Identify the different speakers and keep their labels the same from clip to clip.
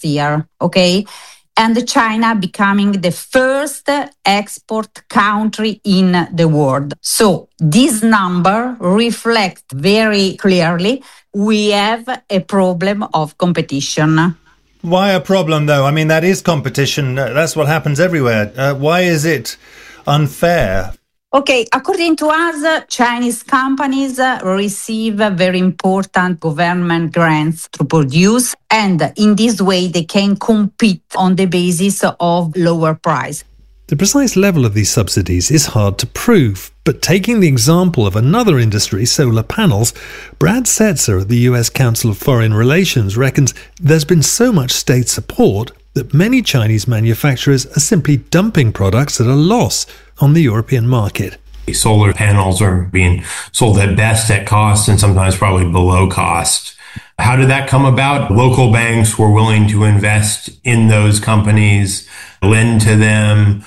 Speaker 1: year, okay? And China becoming the first export country in the world. So this number reflects very clearly we have a problem of competition.
Speaker 2: Why a problem, though? I mean, that is competition. That's what happens everywhere. Why is it unfair?
Speaker 1: Okay, according to us, Chinese companies receive very important government grants to produce, and in this way they can compete on the basis of lower price.
Speaker 3: The precise level of these subsidies is hard to prove, but taking the example of another industry, solar panels, Brad Setzer of the US Council of Foreign Relations reckons there's been so much state support that many Chinese manufacturers are simply dumping products at a loss on the European market.
Speaker 4: Solar panels are being sold at best at cost and sometimes probably below cost. How did that come about? Local banks were willing to invest in those companies, lend to them.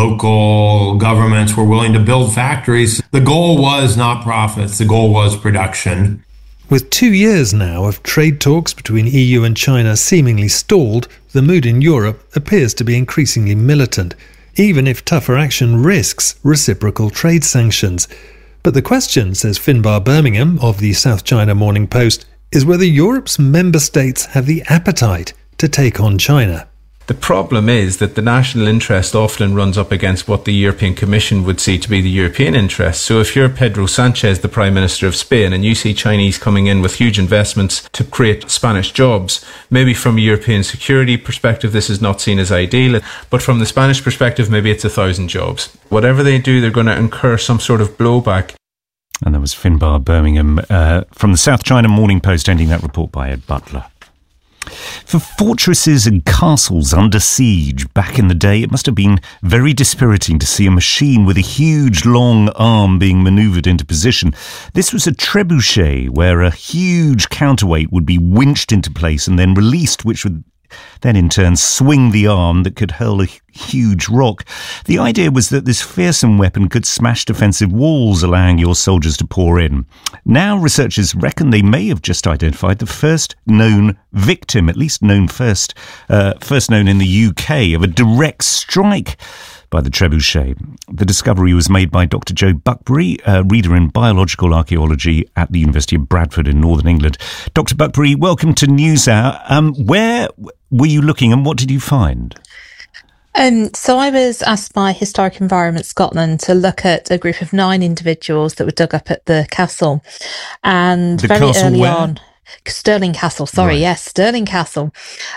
Speaker 4: Local governments were willing to build factories. The goal was not profits. The goal was production.
Speaker 3: With 2 years now of trade talks between EU and China seemingly stalled, the mood in Europe appears to be increasingly militant, even if tougher action risks reciprocal trade sanctions. But the question, says Finbar Birmingham of the South China Morning Post, is whether Europe's member states have the appetite to take on China.
Speaker 5: The problem is that the national interest often runs up against what the European Commission would see to be the European interest. So if you're Pedro Sanchez, the Prime Minister of Spain, and you see Chinese coming in with huge investments to create Spanish jobs, maybe from a European security perspective, this is not seen as ideal. But from the Spanish perspective, maybe it's 1,000 jobs. Whatever they do, they're going to incur some sort of blowback.
Speaker 6: And that was Finbar Birmingham from the South China Morning Post, ending that report by Ed Butler. For fortresses and castles under siege back in the day, it must have been very dispiriting to see a machine with a huge long arm being manoeuvred into position. This was a trebuchet, where a huge counterweight would be winched into place and then released, which would then in turn swing the arm that could hurl a huge rock. The idea was that this fearsome weapon could smash defensive walls, allowing your soldiers to pour in. Now researchers reckon they may have just identified the first known victim, at least known first known in the UK, of a direct strike by the trebuchet. The discovery was made by Dr. Joe Buckbury, a reader in biological archaeology at the University of Bradford in Northern England. Dr. Buckbury, welcome to NewsHour. Where were you looking and what did you find?
Speaker 7: So I was asked by Historic Environment Scotland to look at a group of 9 individuals that were dug up at the castle. And
Speaker 6: the
Speaker 7: very
Speaker 6: castle
Speaker 7: early
Speaker 6: where?
Speaker 7: on... Stirling Castle, sorry,
Speaker 6: Right.
Speaker 7: yes, Stirling Castle.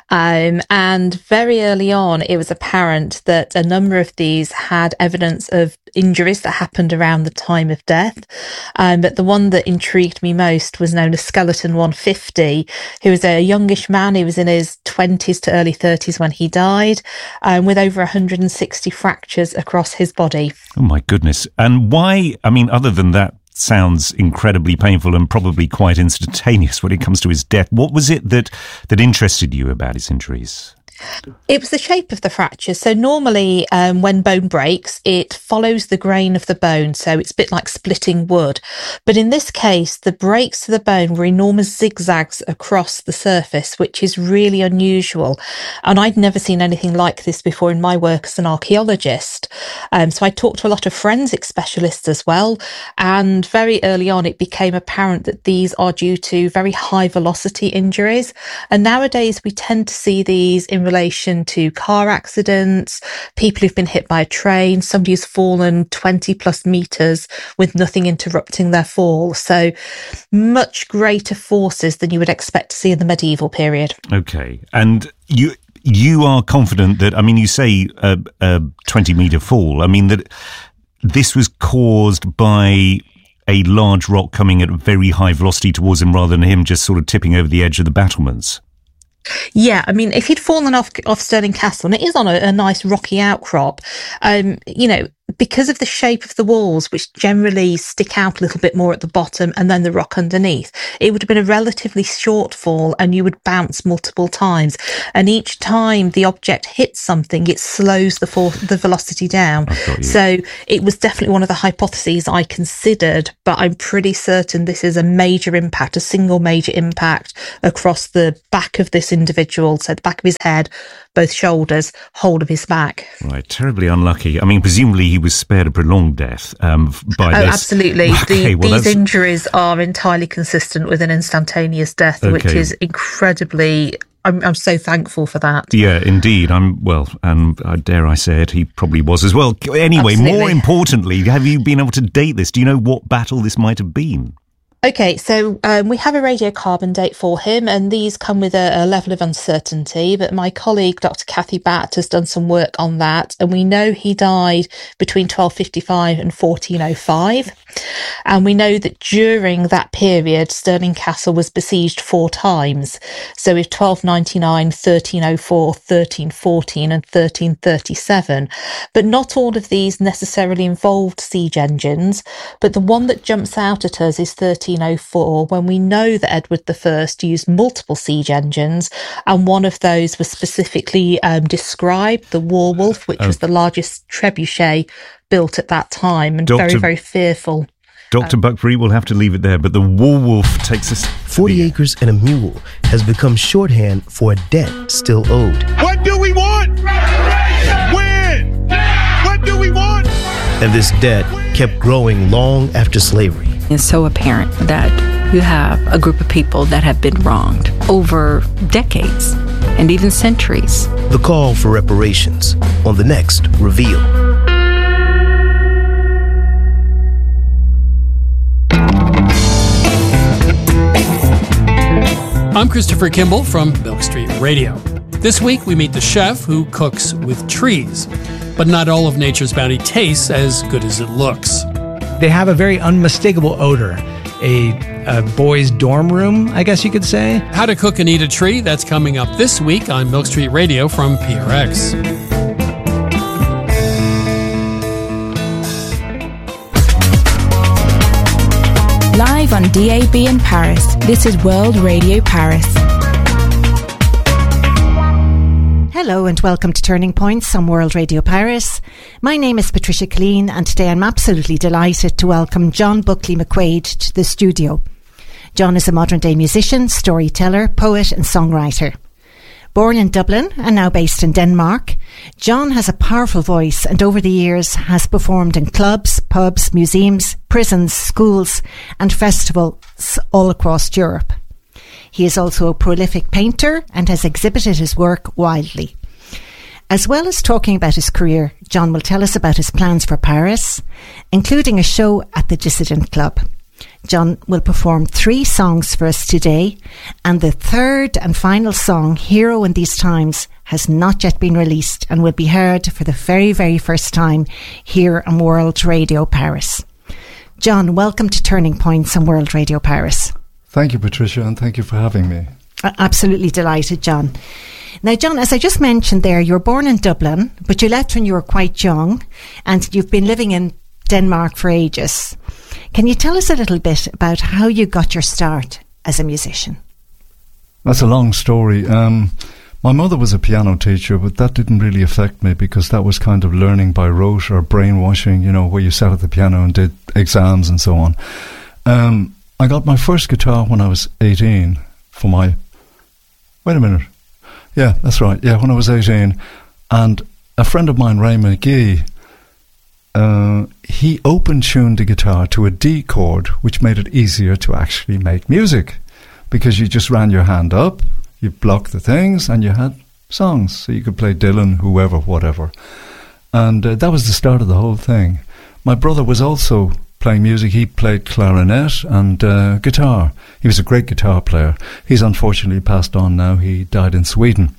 Speaker 7: And very early on, it was apparent that a number of these had evidence of injuries that happened around the time of death. But the one that intrigued me most was known as Skeleton 150, who was a youngish man. He was in his 20s to early 30s when he died, with over 160 fractures across his body.
Speaker 6: Oh my goodness. And why, I mean, other than that, sounds incredibly painful and probably quite instantaneous when it comes to his death. What was it that interested you about his injuries?
Speaker 7: It was the shape of the fracture. So normally when bone breaks, it follows the grain of the bone. So it's a bit like splitting wood. But in this case, the breaks to the bone were enormous zigzags across the surface, which is really unusual. And I'd never seen anything like this before in my work as an archaeologist. So I talked to a lot of forensic specialists as well. And very early on, it became apparent that these are due to very high velocity injuries. And nowadays, we tend to see these in relation to car accidents, people who've been hit by a train, somebody who's fallen 20 plus meters with nothing interrupting their fall. So much greater forces than you would expect to see in the medieval period.
Speaker 6: Okay. And you are confident that, I mean, you say a 20-metre fall. I mean, that this was caused by a large rock coming at a very high velocity towards him rather than him just sort of tipping over the edge of the battlements.
Speaker 7: Yeah, I mean, if he'd fallen off Stirling Castle, and it is on a nice rocky outcrop, because of the shape of the walls, which generally stick out a little bit more at the bottom and then the rock underneath, it would have been a relatively short fall and you would bounce multiple times. And each time the object hits something, it slows the velocity down. So it was definitely one of the hypotheses I considered, but I'm pretty certain this is a major impact, a single major impact across the back of this individual. So the back of his head, both shoulders, whole of his back.
Speaker 6: Right, terribly unlucky. I mean, presumably he was spared a prolonged death by this.
Speaker 7: Absolutely.
Speaker 6: Okay,
Speaker 7: these injuries are entirely consistent with an instantaneous death, which is incredibly... I'm so thankful for that.
Speaker 6: Yeah, indeed. And dare I say it, he probably was as well. Anyway,
Speaker 7: Absolutely.
Speaker 6: More importantly, have you been able to date this? Do you know what battle this might have been?
Speaker 7: Okay, so we have a radiocarbon date for him, and these come with a level of uncertainty, but my colleague, Dr. Kathy Batt, has done some work on that, and we know he died between 1255 and 1405, and we know that during that period, Stirling Castle was besieged 4 times, so with 1299, 1304, 1314 and 1337, but not all of these necessarily involved siege engines, but the one that jumps out at us is 1304, when we know that Edward I used multiple siege engines, and one of those was specifically described, the Warwolf, which was the largest trebuchet built at that time, and very, very fearful.
Speaker 6: Dr. Buckbury, we'll have to leave it there, but the Warwolf takes us...
Speaker 8: 40 acres and a mule has become shorthand for a debt still owed.
Speaker 9: What do we want? When? What do we want?
Speaker 8: And this debt kept growing long after slavery.
Speaker 10: It's so apparent that you have a group of people that have been wronged over decades and even centuries.
Speaker 8: The call for reparations on the next Reveal.
Speaker 11: I'm Christopher Kimball from Milk Street Radio. This week we meet the chef who cooks with trees, but not all of Nature's Bounty tastes as good as it looks.
Speaker 12: They have a very unmistakable odor, a boys' dorm room, I guess you could say.
Speaker 11: How to cook and eat a tree, that's coming up this week on Milk Street Radio from PRX.
Speaker 13: Live on DAB in Paris, this is World Radio Paris.
Speaker 14: Hello and welcome to Turning Points on World Radio Paris. My name is Patricia Killeen and today I'm absolutely delighted to welcome John Buckley McQuaid to the studio. John is a modern day musician, storyteller, poet and songwriter. Born in Dublin and now based in Denmark, John has a powerful voice and over the years has performed in clubs, pubs, museums, prisons, schools and festivals all across Europe. He is also a prolific painter and has exhibited his work widely. As well as talking about his career, John will tell us about his plans for Paris, including a show at the Dissident Club. John will perform 3 songs for us today, and the third and final song, Hero in These Times, has not yet been released and will be heard for the very, very first time here on World Radio Paris. John, welcome to Turning Points on World Radio Paris.
Speaker 15: Thank you, Patricia, and thank you for having me.
Speaker 14: Absolutely delighted, John. Now, John, as I just mentioned there, you were born in Dublin, but you left when you were quite young, and you've been living in Denmark for ages. Can you tell us a little bit about how you got your start as a musician?
Speaker 15: That's a long story. My mother was a piano teacher, but that didn't really affect me because that was kind of learning by rote or brainwashing, you know, where you sat at the piano and did exams and so on. I got my first guitar when I was 18 for my... Wait a minute. Yeah, that's right. Yeah, when I was 18. And a friend of mine, Ray McGee, he open-tuned the guitar to a D chord, which made it easier to actually make music because you just ran your hand up, you blocked the things, and you had songs. So you could play Dylan, whoever, whatever. And that was the start of the whole thing. My brother was also playing music. He played clarinet and guitar. He was a great guitar player. He's unfortunately passed on now. He died in Sweden.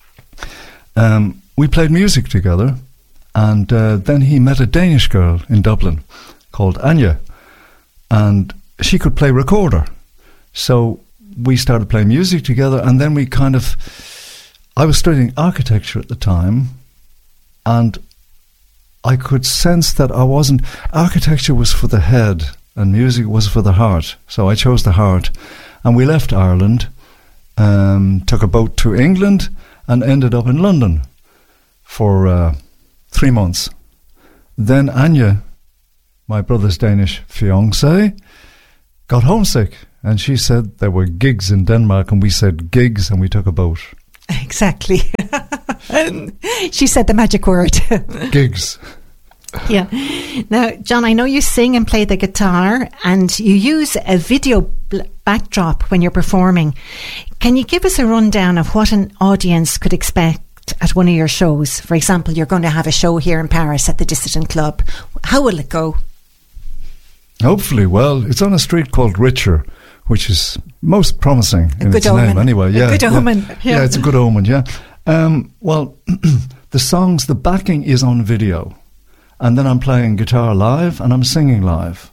Speaker 15: We played music together, and then he met a Danish girl in Dublin called Anya, and she could play recorder. So we started playing music together, and then I was studying architecture at the time, and I could sense that architecture was for the head and music was for the heart. So I chose the heart. And we left Ireland, took a boat to England and ended up in London for 3 months. Then Anya, my brother's Danish fiancée, got homesick. And she said there were gigs in Denmark, and we said gigs, and we took a boat.
Speaker 14: Exactly. She said the magic word.
Speaker 15: Gigs.
Speaker 14: Yeah. Now, John, I know you sing and play the guitar, and you use a video backdrop when you're performing. Can you give us a rundown of what an audience could expect at one of your shows? For example, you're going to have a show here in Paris at the Dissident Club. How will it go?
Speaker 15: Hopefully, well, it's on a street called Richer, which is most promising in its name anyway.
Speaker 14: Yeah, a good omen.
Speaker 15: Yeah, it's a good omen, yeah. Well, the songs, the backing is on video. And then I'm playing guitar live and I'm singing live.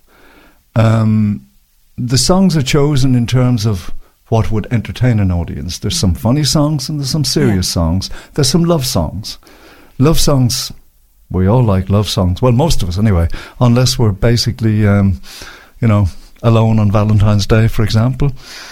Speaker 15: The songs are chosen in terms of what would entertain an audience. There's some funny songs and there's some serious songs. There's some love songs. Love songs, we all like love songs. Well, most of us anyway, unless we're basically, alone on Valentine's Day, for example.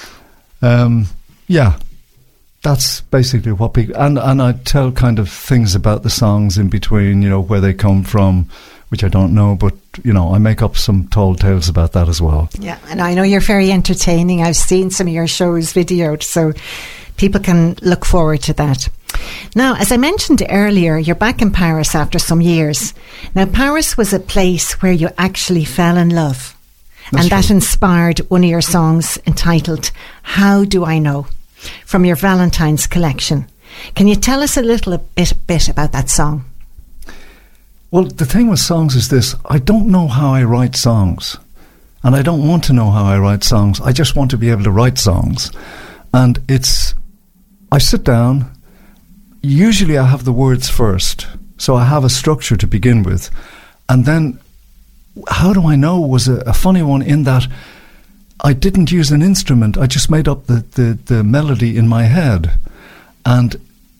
Speaker 15: Yeah, that's basically what people... And I tell kind of things about the songs in between, where they come from, which I don't know, but, I make up some tall tales about that as well.
Speaker 14: Yeah, and I know you're very entertaining. I've seen some of your shows videoed, so people can look forward to that. Now, as I mentioned earlier, you're back in Paris after some years. Now, Paris was a place where you actually fell in love. And that inspired one of your songs entitled How Do I Know? From your Valentine's collection. Can you tell us a little bit about that song?
Speaker 15: Well, the thing with songs is this. I don't know how I write songs. And I don't want to know how I write songs. I just want to be able to write songs. And I sit down. Usually I have the words first. So I have a structure to begin with. And then How Do I Know was a funny one in that I didn't use an instrument. I just made up the melody in my head. And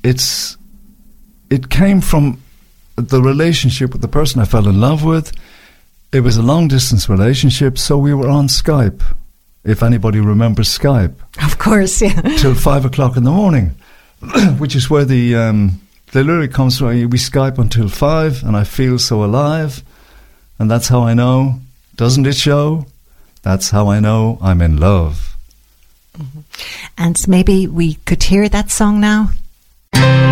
Speaker 15: it came from the relationship with the person I fell in love with. It was a long-distance relationship, so we were on Skype, if anybody remembers Skype.
Speaker 14: Of course, yeah.
Speaker 15: Till 5 o'clock in the morning, which is where the lyric comes from. We Skype until 5, and I feel so alive. And that's how I know, doesn't it show? That's how I know I'm in love.
Speaker 14: Mm-hmm. And maybe we could hear that song now.